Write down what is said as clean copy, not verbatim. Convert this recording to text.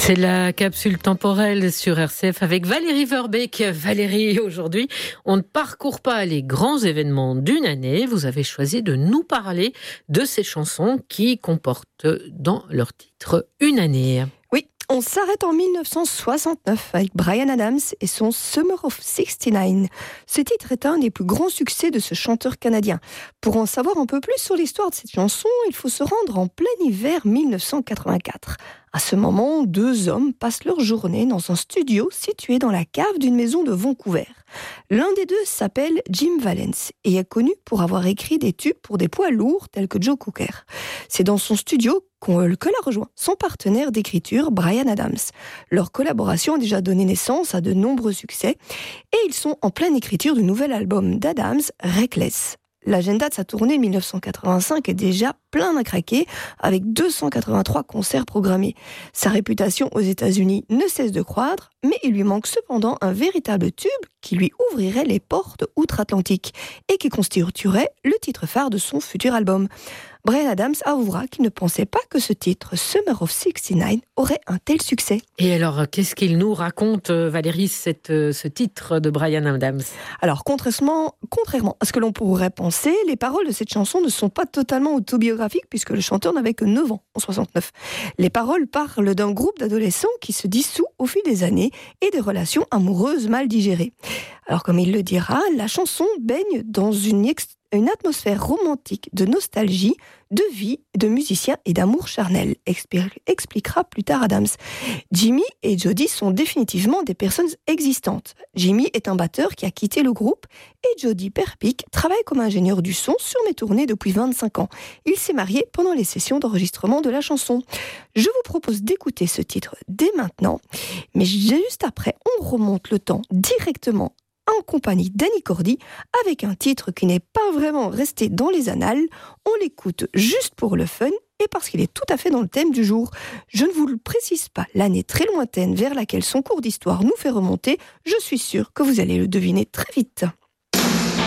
C'est la capsule temporelle sur RCF avec Valérie Verbeek. Valérie, aujourd'hui, on ne parcourt pas les grands événements d'une année. Vous avez choisi de nous parler de ces chansons qui comportent dans leur titre une année. Oui, on s'arrête en 1969 avec Bryan Adams et son Summer of '69. Ce titre est un des plus grands succès de ce chanteur canadien. Pour en savoir un peu plus sur l'histoire de cette chanson, il faut se rendre en plein hiver 1984. À ce moment, deux hommes passent leur journée dans un studio situé dans la cave d'une maison de Vancouver. L'un des deux s'appelle Jim Vallance et est connu pour avoir écrit des tubes pour des poids lourds tels que Joe Cocker. C'est dans son studio que l'a rejoint son partenaire d'écriture, Bryan Adams. Leur collaboration a déjà donné naissance à de nombreux succès et ils sont en pleine écriture du nouvel album d'Adams, Reckless. L'agenda de sa tournée 1985 est déjà plein à craquer, avec 283 concerts programmés. Sa réputation aux États-Unis ne cesse de croître, mais il lui manque cependant un véritable tube qui lui ouvrirait les portes outre-Atlantique et qui constituerait le titre phare de son futur album. Bryan Adams avouera qu'il ne pensait pas que ce titre, Summer of '69, aurait un tel succès. Et alors, qu'est-ce qu'il nous raconte, Valérie, ce titre de Bryan Adams ? Alors, contrairement à ce que l'on pourrait penser, les paroles de cette chanson ne sont pas totalement autobiographiques puisque le chanteur n'avait que 9 ans en 69. Les paroles parlent d'un groupe d'adolescents qui se dissout au fil des années et des relations amoureuses mal digérées. Alors, comme il le dira, la chanson baigne dans une atmosphère romantique de nostalgie, de vie, de musiciens et d'amour charnel, expliquera plus tard Adams. Jimmy et Jody sont définitivement des personnes existantes. Jimmy est un batteur qui a quitté le groupe et Jody Perpic travaille comme ingénieur du son sur mes tournées depuis 25 ans. Il s'est marié pendant les sessions d'enregistrement de la chanson. Je vous propose d'écouter ce titre dès maintenant, mais juste après, on remonte le temps directement en compagnie d'Annie Cordy, avec un titre qui n'est pas vraiment resté dans les annales. On l'écoute juste pour le fun et parce qu'il est tout à fait dans le thème du jour. Je ne vous le précise pas, l'année très lointaine vers laquelle son cours d'histoire nous fait remonter, je suis sûre que vous allez le deviner très vite.